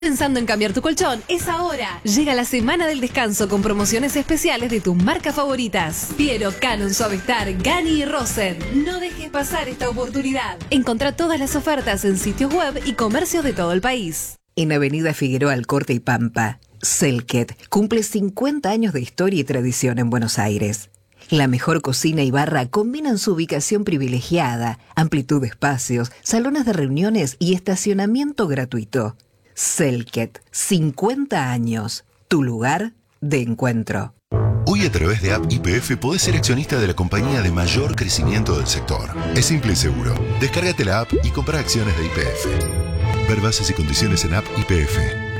Pensando en cambiar tu colchón, es ahora. Llega la semana del descanso con promociones especiales de tus marcas favoritas. Piero, Canon, Suavestar, Gani y Rosen. No dejes pasar esta oportunidad. Encontrá todas las ofertas en sitios web y comercios de todo el país. En Avenida Figueroa Alcorte y Pampa, Selket cumple 50 años de historia y tradición en Buenos Aires. La mejor cocina y barra combinan su ubicación privilegiada, amplitud de espacios, salones de reuniones y estacionamiento gratuito. Selket, 50 años, tu lugar de encuentro. Hoy a través de App YPF podés ser accionista de la compañía de mayor crecimiento del sector. Es simple y seguro. Descárgate la app y compra acciones de YPF. Ver bases y condiciones en App YPF.